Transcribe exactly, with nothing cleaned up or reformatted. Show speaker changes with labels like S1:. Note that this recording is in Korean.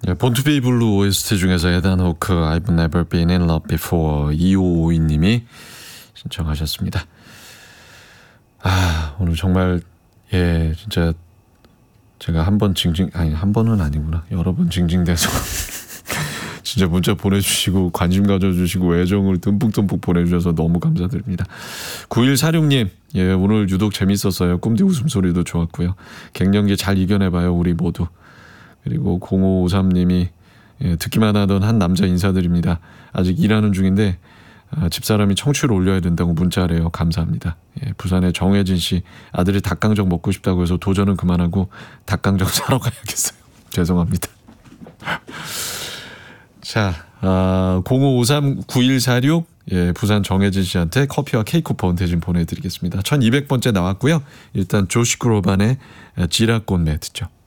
S1: 예, 본투비 블루 오에스티 중에서 에단 호크 I've never been in love before 이오오이 님이 신청하셨습니다. 아, 오늘 정말 예 진짜 제가 한 번 징징 아니 한 번은 아니구나 여러 번 징징대서 진짜 문자 보내주시고 관심 가져주시고 애정을 듬뿍듬뿍 보내주셔서 너무 감사드립니다. 구일사육 님 예 오늘 유독 재밌었어요. 꿈디 웃음소리도 좋았고요. 갱년기 잘 이겨내봐요 우리 모두. 그리고 공오오삼 님이 예, 듣기만 하던 한 남자 인사드립니다. 아직 일하는 중인데 아, 집사람이 청취를 올려야 된다고 문자래요. 감사합니다. 예, 부산의 정혜진 씨 아들이 닭강정 먹고 싶다고 해서 도전은 그만하고 닭강정 사러 가야겠어요. 죄송합니다. 자, 아, 공오오삼 구일사육 예, 부산 정혜진 씨한테 커피와 케이크 쿠폰 대신 보내드리겠습니다. 천이백 번째 나왔고요. 일단 조시 그로반의 지라꽃매 듣죠.